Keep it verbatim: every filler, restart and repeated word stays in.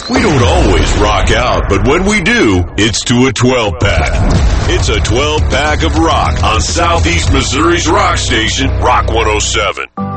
We don't always rock out, but when we do, it's to a twelve pack. It's a twelve pack of rock on Southeast Missouri's rock station, Rock one oh seven.